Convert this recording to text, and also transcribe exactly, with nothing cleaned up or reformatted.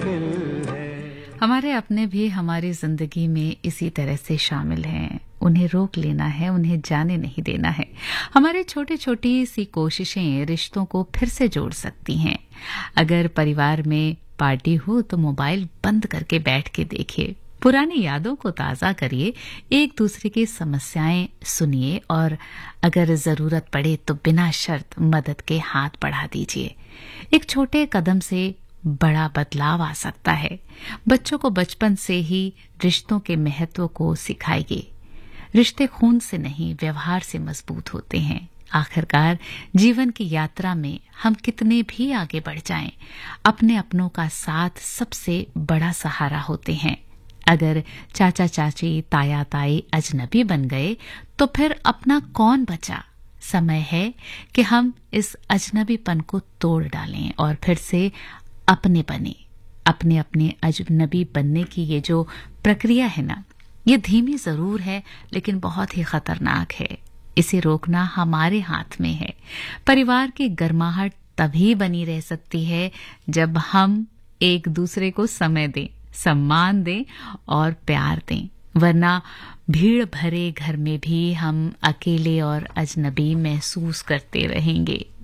महफिल है। हमारे अपने भी हमारी जिंदगी में इसी तरह से शामिल हैं। उन्हें रोक लेना है, उन्हें जाने नहीं देना है। हमारी छोटी छोटी सी कोशिशें रिश्तों को फिर से जोड़ सकती हैं। अगर परिवार में पार्टी हो तो मोबाइल बंद करके बैठ के देखिए, पुरानी यादों को ताज़ा करिए, एक दूसरे की समस्याएं सुनिए और अगर जरूरत पड़े तो बिना शर्त मदद के हाथ बढ़ा दीजिए। एक छोटे कदम से बड़ा बदलाव आ सकता है। बच्चों को बचपन से ही रिश्तों के महत्व को सिखाइए। रिश्ते खून से नहीं, व्यवहार से मजबूत होते हैं। आखिरकार जीवन की यात्रा में हम कितने भी आगे बढ़ जाएं, अपने अपनों का साथ सबसे बड़ा सहारा होते हैं। अगर चाचा चाची, ताया ताई अजनबी बन गए तो फिर अपना कौन बचा। समय है कि हम इस अजनबीपन को तोड़ डालें और फिर से अपने बने। अपने अपने अजनबी बनने की ये जो प्रक्रिया है ना, ये धीमी जरूर है लेकिन बहुत ही खतरनाक है। इसे रोकना हमारे हाथ में है। परिवार की गर्माहट तभी बनी रह सकती है जब हम एक दूसरे को समय दें, सम्मान दें और प्यार दें, वरना भीड़ भरे घर में भी हम अकेले और अजनबी महसूस करते रहेंगे।